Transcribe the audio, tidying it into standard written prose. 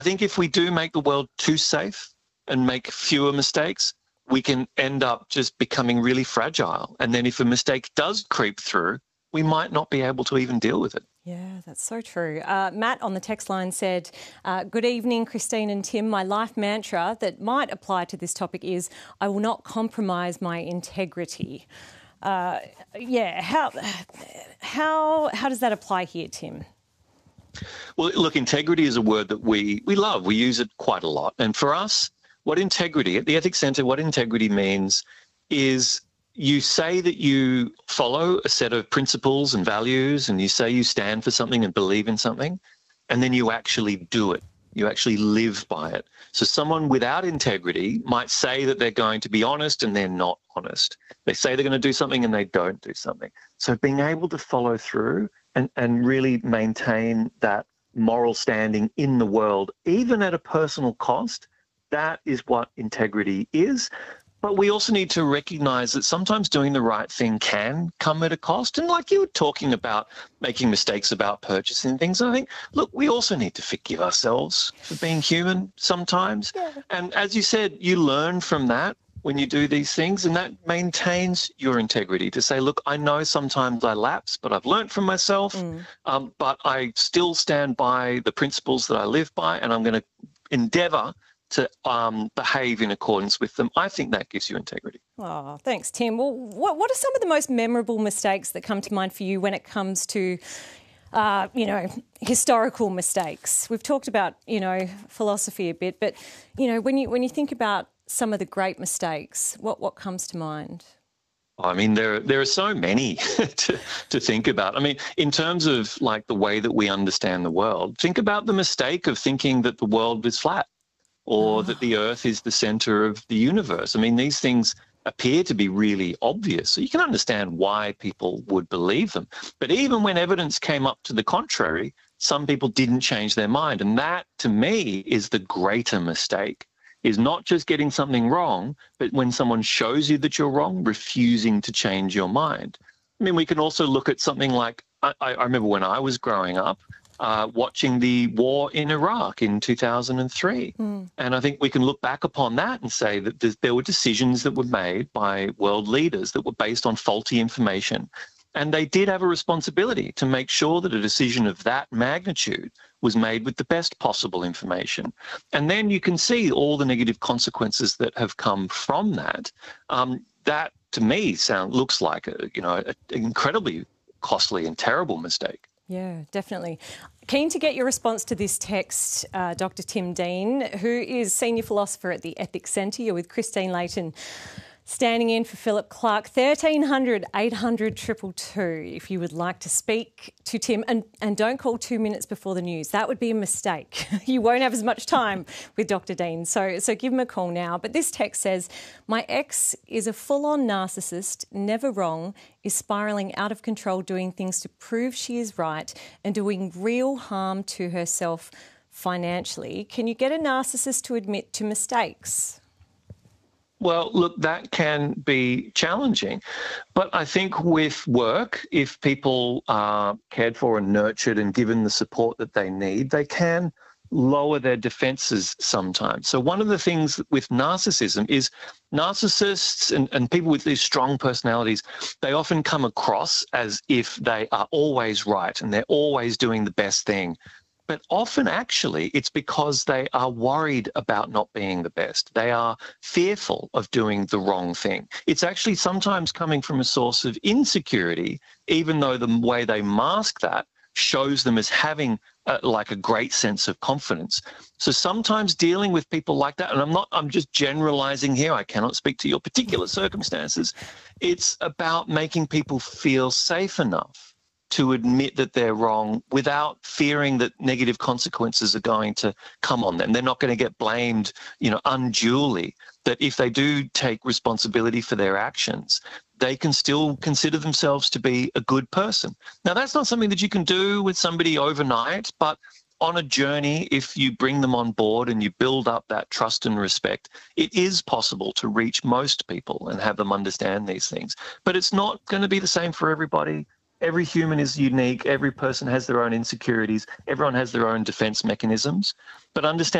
think if we do make the world too safe and make fewer mistakes, we can end up just becoming really fragile. And then if a mistake does creep through, we might not be able to even deal with it. Yeah, that's so true. Matt on the text line said, good evening, Christine and Tim. My life mantra that might apply to this topic is, I will not compromise my integrity. How does that apply here, Tim? Well, look, integrity is a word that we love. We use it quite a lot. And for us, what integrity, at the Ethics Centre, what integrity means is you say that you follow a set of principles and values, and you say you stand for something and believe in something, and then you actually do it. You actually live by it. So someone without integrity might say that they're going to be honest and they're not honest. They say they're going to do something and they don't do something. So being able to follow through and really maintain that moral standing in the world, even at a personal cost, that is what integrity is. But we also need to recognise that sometimes doing the right thing can come at a cost. And like you were talking about making mistakes about purchasing things, I think, look, we also need to forgive ourselves for being human sometimes. Yeah. And as you said, you learn from that when you do these things, and that maintains your integrity to say, look, I know sometimes I lapse, but I've learned from myself, but I still stand by the principles that I live by, and I'm going to endeavour to behave in accordance with them. I think that gives you integrity. Oh, thanks, Tim. Well, what are some of the most memorable mistakes that come to mind for you when it comes to, historical mistakes? We've talked about, philosophy a bit, but, when you think about some of the great mistakes, what comes to mind? I mean, there are so many to think about. I mean, in terms of like the way that we understand the world, think about the mistake of thinking that the world is flat, or that the Earth is the centre of the universe. I mean, these things appear to be really obvious, so you can understand why people would believe them. But even when evidence came up to the contrary, some people didn't change their mind. And that, to me, is the greater mistake, is not just getting something wrong, but when someone shows you that you're wrong, refusing to change your mind. I mean, we can also look at something like, I remember when I was growing up, watching the war in Iraq in 2003. And I think we can look back upon that and say that there were decisions that were made by world leaders that were based on faulty information. And they did have a responsibility to make sure that a decision of that magnitude was made with the best possible information. And then you can see all the negative consequences that have come from that. That, to me, looks like an incredibly costly and terrible mistake. Yeah, definitely. Keen to get your response to this text, Dr. Tim Dean, who is Senior Philosopher at the Ethics Centre. You're with Christine Layton, standing in for Philip Clark. 1300 800 222 if you would like to speak to Tim. And don't call 2 minutes before the news. That would be a mistake. You won't have as much time with Dr. Dean. So give him a call now. But this text says, my ex is a full-on narcissist, never wrong, is spiralling out of control, doing things to prove she is right and doing real harm to herself financially. Can you get a narcissist to admit to mistakes? Well, look, that can be challenging. But I think with work, if people are cared for and nurtured and given the support that they need, they can lower their defenses sometimes. So one of the things with narcissism is narcissists and people with these strong personalities, they often come across as if they are always right and they're always doing the best thing. But often, actually, it's because they are worried about not being the best. They are fearful of doing the wrong thing. It's actually sometimes coming from a source of insecurity, even though the way they mask that shows them as having like a great sense of confidence. So sometimes dealing with people like that, and I'm just generalizing here, I cannot speak to your particular circumstances. It's about making people feel safe enough to admit that they're wrong without fearing that negative consequences are going to come on them. They're not going to get blamed, unduly, that if they do take responsibility for their actions, they can still consider themselves to be a good person. Now, that's not something that you can do with somebody overnight, but on a journey, if you bring them on board and you build up that trust and respect, it is possible to reach most people and have them understand these things. But it's not going to be the same for everybody. Every human is unique. Every person has their own insecurities. Everyone has their own defense mechanisms. but understand